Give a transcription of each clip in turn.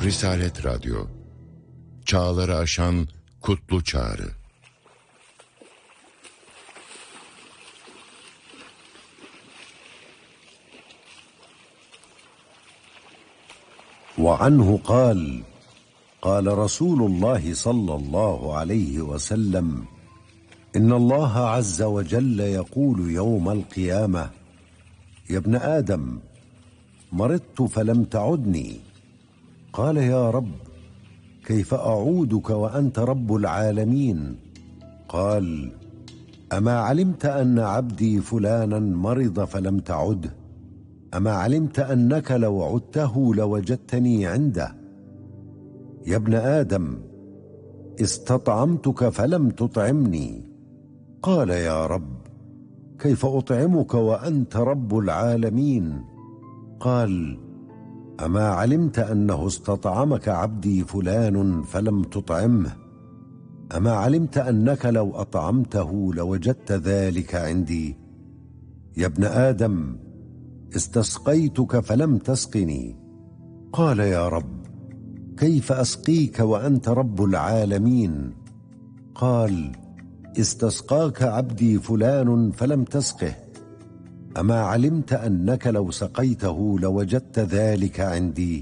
Risalet Radyo, çağları aşan kutlu çağrı. وعنه قال قال رسول الله صلى الله عليه وسلم إن الله عز وجل يقول يوم القيامة يا ابن آدم مرضت فلم تعدني قال يا رب كيف أعودك وأنت رب العالمين قال أما علمت أن عبدي فلانا مرض فلم تعده أما علمت أنك لو عدته لوجدتني عنده يا ابن آدم استطعمتك فلم تطعمني قال يا رب كيف أطعمك وأنت رب العالمين قال أما علمت أنه استطعمك عبدي فلان فلم تطعمه أما علمت أنك لو أطعمته لوجدت ذلك عندي يا ابن آدم استسقيتك فلم تسقني قال يا رب كيف أسقيك وأنت رب العالمين قال استسقاك عبدي فلان فلم تسقه أما علمت أنك لو سقيته لوجدت ذلك عندي.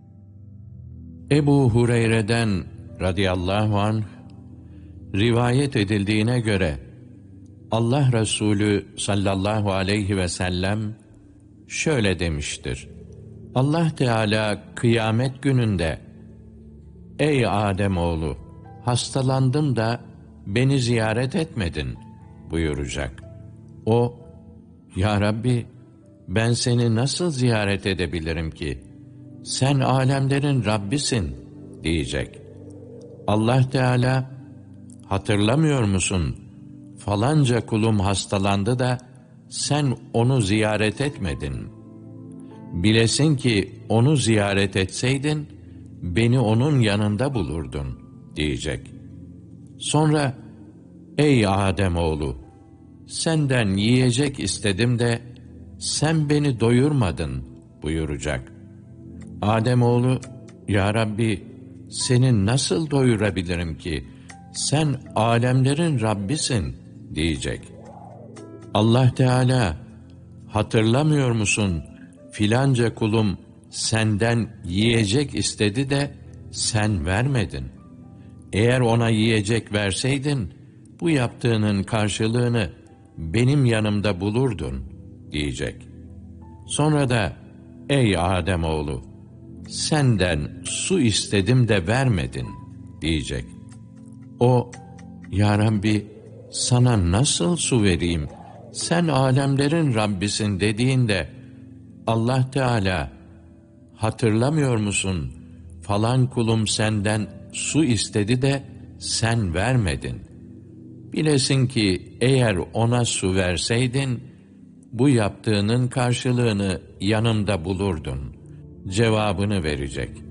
Ebu Hureyre'den radıyallahu anh rivayet edildiğine göre Allah Resulü sallallahu aleyhi ve sellem şöyle demiştir: Allah Teala kıyamet gününde "Ey Ademoğlu, hastalandım da beni ziyaret etmedin" buyuracak. O, "Ya Rabbi, ben seni nasıl ziyaret edebilirim ki? Sen alemlerin Rabbisin" diyecek. Allah Teala, "Hatırlamıyor musun? Falanca kulum hastalandı da sen onu ziyaret etmedin. Bilesin ki onu ziyaret etseydin, beni onun yanında bulurdun" diyecek. Sonra, "Ey Ademoğlu, senden yiyecek istedim de sen beni doyurmadın" buyuracak. Ademoğlu, "Ya Rabbi, seni nasıl doyurabilirim ki? Sen alemlerin Rabbisin" diyecek. Allah Teala, "Hatırlamıyor musun? Filanca kulum senden yiyecek istedi de sen vermedin. Eğer ona yiyecek verseydin, bu yaptığının karşılığını benim yanımda bulurdun" diyecek. Sonra da, "Ey Ademoğlu, senden su istedim de vermedin" diyecek. O, "Ya Rabbi, sana nasıl su vereyim? Sen alemlerin Rabbisin" dediğinde Allah Teala, "Hatırlamıyor musun? Falan kulum senden su istedi de sen vermedin. Bilesin ki eğer ona su verseydin, bu yaptığının karşılığını yanımda bulurdun" cevabını verecek.